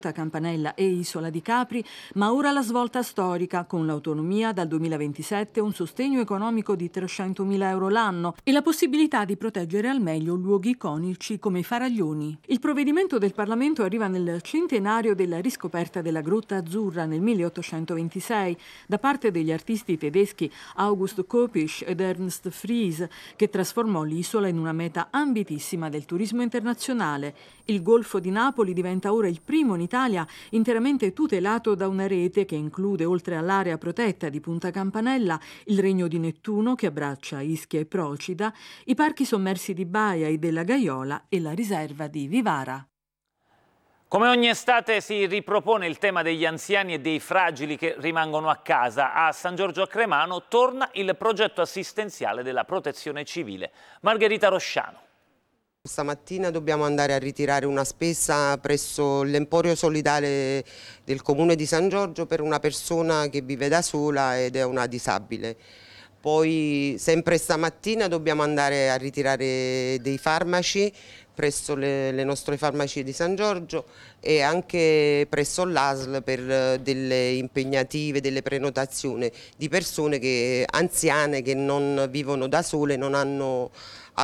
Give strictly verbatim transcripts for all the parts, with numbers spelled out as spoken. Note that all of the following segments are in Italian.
Campanella e Isola di Capri, ma ora la svolta storica, con l'autonomia dal duemilaventisette, un sostegno economico di trecentomila euro l'anno e la possibilità di proteggere al meglio luoghi iconici come i faraglioni. Il provvedimento del Parlamento arriva nel centenario della riscoperta della Grotta Azzurra nel milleottocentoventisei da parte degli artisti tedeschi August Kopisch ed Ernst Fries, che trasformò l'isola in una meta ambitissima del turismo internazionale. Il Golfo di Napoli diventa ora il primo in Italia interamente tutelato da una rete che include, oltre all'area protetta di Punta Campanella, il Regno di Nettuno che abbraccia Ischia e Procida, i parchi sommersi di Baia e della Gaiola e la riserva di Vivara. Come ogni estate si ripropone il tema degli anziani e dei fragili che rimangono a casa. A San Giorgio a Cremano torna il progetto assistenziale della Protezione Civile. Margherita Rosciano. Stamattina dobbiamo andare a ritirare una spesa presso l'Emporio Solidale del Comune di San Giorgio per una persona che vive da sola ed è una disabile. Poi sempre stamattina dobbiamo andare a ritirare dei farmaci presso le, le nostre farmacie di San Giorgio e anche presso l'A S L per delle impegnative, delle prenotazioni di persone che, anziane che non vivono da sole, non hanno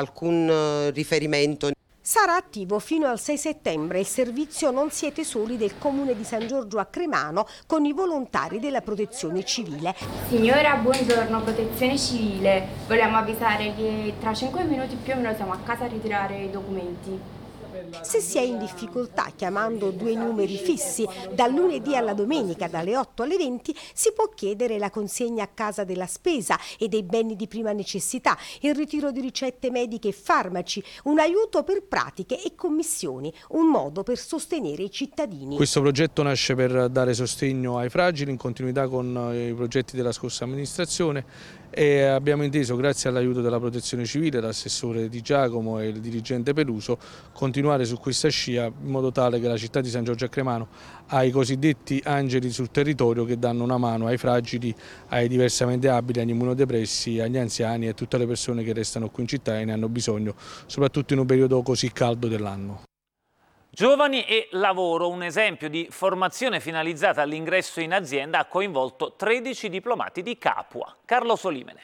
alcun riferimento. Sarà attivo fino al sei settembre il servizio Non siete soli del Comune di San Giorgio a Cremano con i volontari della Protezione Civile. Signora, buongiorno, Protezione Civile. Vogliamo avvisare che tra cinque minuti più o meno siamo a casa a ritirare i documenti. Se si è in difficoltà chiamando due numeri fissi, dal lunedì alla domenica dalle otto alle venti si può chiedere la consegna a casa della spesa e dei beni di prima necessità, il ritiro di ricette mediche e farmaci, un aiuto per pratiche e commissioni, un modo per sostenere i cittadini. Questo progetto nasce per dare sostegno ai fragili in continuità con i progetti della scorsa amministrazione e abbiamo inteso, grazie all'aiuto della Protezione Civile, l'assessore Di Giacomo e il dirigente Peluso, continuare su questa scia in modo tale che la città di San Giorgio a Cremano ha i cosiddetti angeli sul territorio che danno una mano ai fragili, ai diversamente abili, agli immunodepressi, agli anziani e a tutte le persone che restano qui in città e ne hanno bisogno, soprattutto in un periodo così caldo dell'anno. Giovani e lavoro, un esempio di formazione finalizzata all'ingresso in azienda, ha coinvolto tredici diplomati di Capua. Carlo Solimene.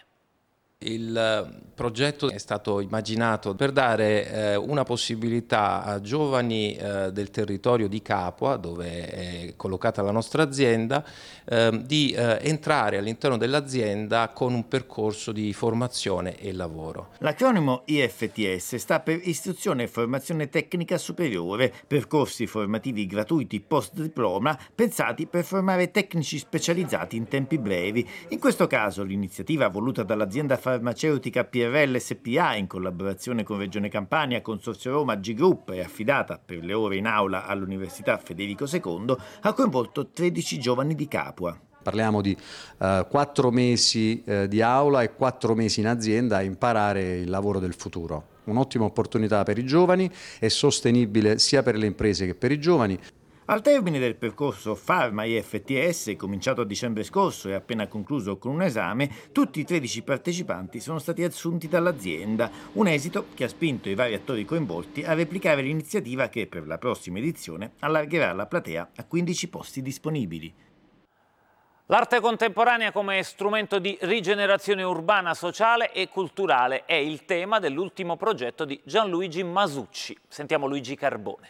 Il progetto è stato immaginato per dare eh, una possibilità a giovani eh, del territorio di Capua, dove è collocata la nostra azienda, eh, di eh, entrare all'interno dell'azienda con un percorso di formazione e lavoro. L'acronimo I F T S sta per Istruzione e Formazione Tecnica Superiore, percorsi formativi gratuiti post-diploma pensati per formare tecnici specializzati in tempi brevi. In questo caso l'iniziativa voluta dall'azienda farmaceutica P R L S P A in collaborazione con Regione Campania, Consorzio Roma, G Group e affidata per le ore in aula all'Università Federico secondo ha coinvolto tredici giovani di Capua. Parliamo di eh, quattro mesi eh, di aula e quattro mesi in azienda a imparare il lavoro del futuro. Un'ottima opportunità per i giovani, è sostenibile sia per le imprese che per i giovani. Al termine del percorso Pharma I F T S, cominciato a dicembre scorso e appena concluso con un esame, tutti i tredici partecipanti sono stati assunti dall'azienda, un esito che ha spinto i vari attori coinvolti a replicare l'iniziativa che per la prossima edizione allargherà la platea a quindici posti disponibili. L'arte contemporanea come strumento di rigenerazione urbana, sociale e culturale è il tema dell'ultimo progetto di Gianluigi Masucci. Sentiamo Luigi Carbone.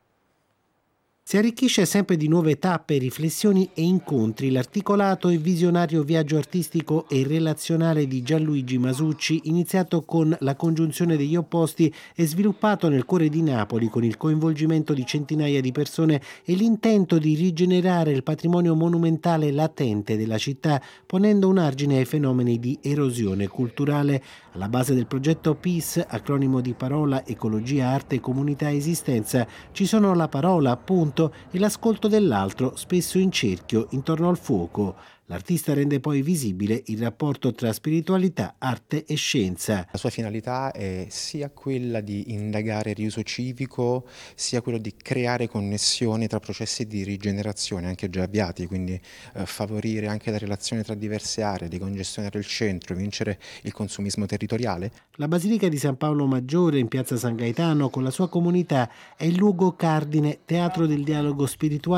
Si arricchisce sempre di nuove tappe, riflessioni e incontri l'articolato e visionario viaggio artistico e relazionale di Gianluigi Masucci, iniziato con La congiunzione degli opposti e sviluppato nel cuore di Napoli con il coinvolgimento di centinaia di persone e l'intento di rigenerare il patrimonio monumentale latente della città, ponendo un argine ai fenomeni di erosione culturale. Alla base del progetto Peace, acronimo di parola, ecologia, arte, comunità, esistenza, ci sono la parola, appunto, e l'ascolto dell'altro, spesso in cerchio intorno al fuoco. L'artista rende poi visibile il rapporto tra spiritualità, arte e scienza. La sua finalità è sia quella di indagare il riuso civico, sia quello di creare connessioni tra processi di rigenerazione anche già avviati, quindi eh, favorire anche la relazione tra diverse aree, decongestionare il centro, vincere il consumismo territoriale. La Basilica di San Paolo Maggiore in piazza San Gaetano con la sua comunità è il luogo cardine, teatro del dialogo spirituale